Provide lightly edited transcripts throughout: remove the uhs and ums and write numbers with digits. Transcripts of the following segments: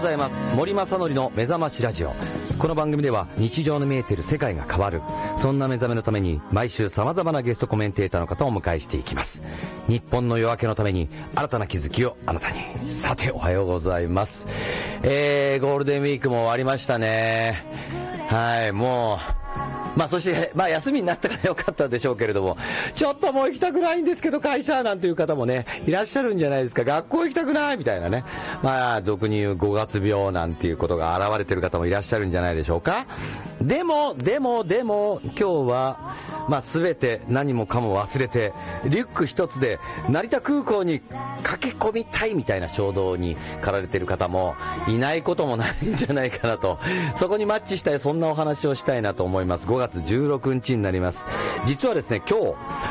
ございます。森正則の目覚ましラジオ。この番組では日常の見えている世界が変わる、そんな目覚めのために毎週様々なゲストコメンテーターの方をお迎えしていきます。日本の夜明けのために新たな気づきをあなたに。さて、おはようございます。ゴールデンウィークも終わりましたね。はい、もうそして、休みになったからよかったでしょうけれども、ちょっともう行きたくないんですけど会社なんていう方もね、いらっしゃるんじゃないですか。学校行きたくないみたいなね。俗に言う5月病なんていうことが現れてる方もいらっしゃるんじゃないでしょうか。でも、今日は、全て何もかも忘れて、リュック一つで成田空港に駆け込みたいみたいな衝動に駆られてる方もいないこともないんじゃないかなと、そこにマッチしたい、そんなお話をしたいなと思います。5月16日になります。実はですね、今日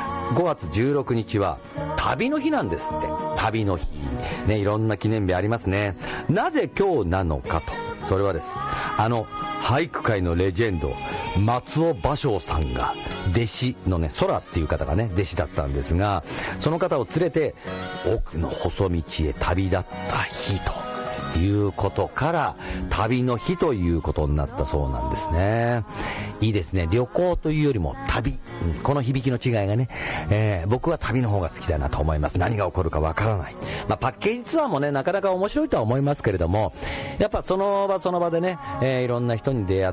5月16日は旅の日なんですって。旅の日ね、いろんな記念日ありますね。なぜ今日なのかと、それはです、俳句界のレジェンド松尾芭蕉さんが弟子のね、空っていう方がね、弟子だったんですが、その方を連れて奥の細道へ旅立った日ということから旅の日ということになったそうなんですね。いいですね。旅行というよりも旅、この響きの違いがね、僕は旅の方が好きだなと思います。何が起こるかわからない。パッケージツアーもね、なかなか面白いとは思いますけれども、やっぱその場その場でね、いろんな人に出会って、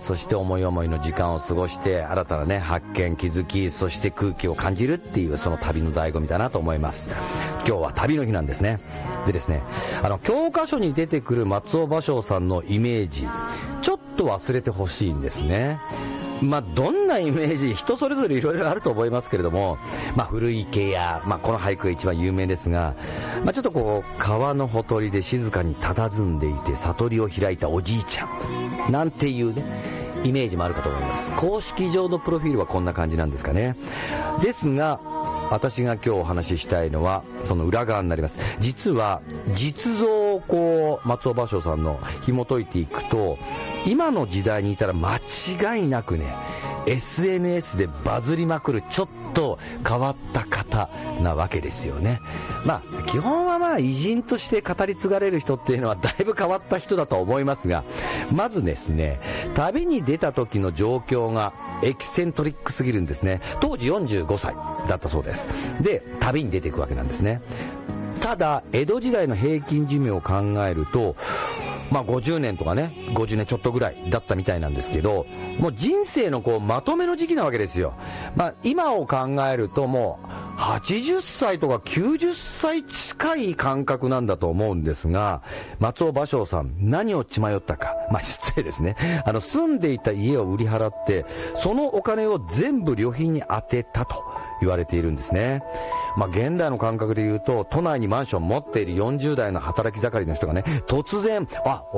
そして思い思いの時間を過ごして、新たなね、発見、気づき、そして空気を感じるっていう、その旅の醍醐味だなと思います。今日は旅の日なんですね。でですね、教科書に出てくる松尾芭蕉さんのイメージ、ちょっと忘れてほしいんですね。どんなイメージ、人それぞれいろいろあると思いますけれども、古池や、この俳句が一番有名ですが、ちょっとこう川のほとりで静かに佇んでいて悟りを開いたおじいちゃんなんていうね、イメージもあるかと思います。公式上のプロフィールはこんな感じなんですかね。ですが私が今日お話ししたいのはその裏側になります。実は実像をこう松尾芭蕉さんの紐解いていくと、今の時代にいたら間違いなくね、 SNS でバズりまくるちょっと変わった方なわけですよね。基本は偉人として語り継がれる人っていうのはだいぶ変わった人だと思いますが、まずですね、旅に出た時の状況がエキセントリックすぎるんですね。当時45歳だったそうです。で、旅に出ていくわけなんですね。ただ江戸時代の平均寿命を考えると、50年とかね、50年ちょっとぐらいだったみたいなんですけど、もう人生のこうまとめの時期なわけですよ。今を考えるともう80歳とか90歳近い感覚なんだと思うんですが、松尾芭蕉さん何を血迷ったか、失礼ですね、住んでいた家を売り払ってそのお金を全部旅費に充てたと言われているんですね。現代の感覚で言うと、都内にマンション持っている40代の働き盛りの人がね、突然